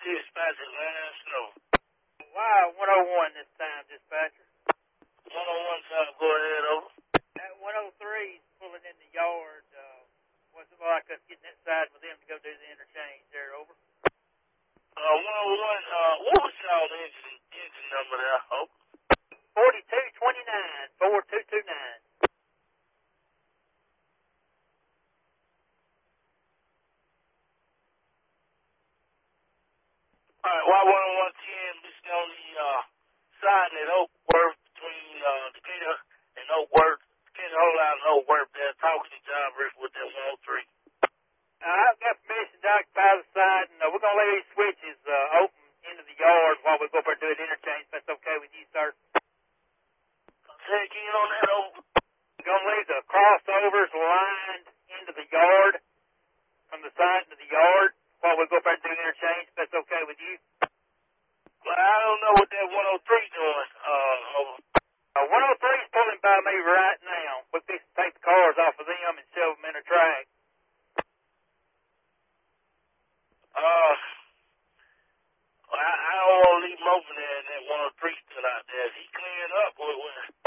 Dispatcher, Lance Snow. Wow, 101 this time, dispatcher. 101 time, go ahead, over. That 103 is pulling in the yard. What's it like us getting inside with them to go do the interchange there, over? 101, what was y'all engine number there, over? 4229, 4229. Alright, Y10110, this is on the side at Oakworth between Decatur and Oakworth. Decatur Whole Line and Oakworth there, talking to John Riff with that 103. I've got permission to occupy the side, and we're going to leave these switches open into the yard while we go up there and do an interchange. If that's okay with you, sir. Say again on that, over. We're going to leave the crossovers lined into the yard, from the side into the yard, while we go up there and do an interchange. If that's okay with you. Well, I don't know what that 103 doing, over. 103 is pulling by me right now. We're fixing to take the cars off of them and shove them in a track. I don't want to leave him open there and that 103 still out there. Is he clearing up or what?